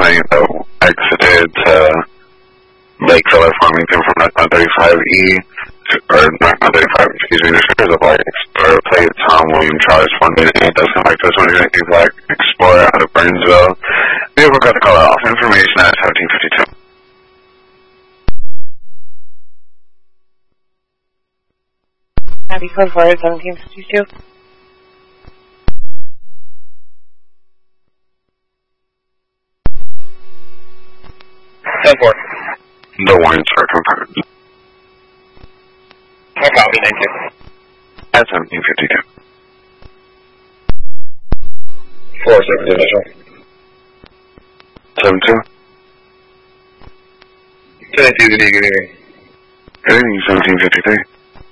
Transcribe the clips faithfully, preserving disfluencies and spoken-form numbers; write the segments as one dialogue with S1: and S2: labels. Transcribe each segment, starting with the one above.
S1: plane that exited to Lakeville or Farmington from Northbound thirty-five E, or Northbound thirty-five, excuse me, there's a black Explorer plate, Tom William Charles one minute eight, does come back to us one minute eight black Explorer out of Burnsville. Vehicle got the call off. Information at seventeen fifty-two.
S2: Happy code for it, seventeen fifty-two.
S3: ten four.
S1: The warrants are confirmed.
S3: No copy, thank you.
S1: At seventeen fifty-two.
S3: four six initial.
S1: seven two.
S3: ten two, good evening, good evening.
S1: Good evening, seventeen fifty-three.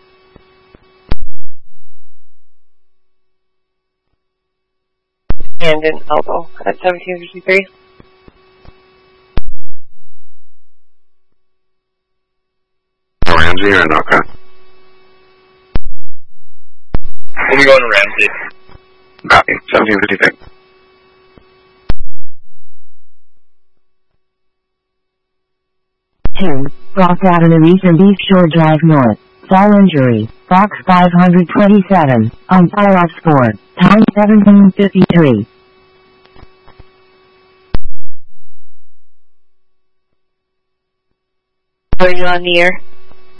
S2: And an elbow at seventeen fifty-three.
S1: Ramsey or Anoka?
S3: We'll be going to Ramsey.
S1: Copy, seventeen fifty-three.
S4: two, Rock Avenue East and East Shore Drive North. Fall injury, box five hundred twenty-seven, on fire sport, time seventeen fifty-three.
S2: Are you on the air?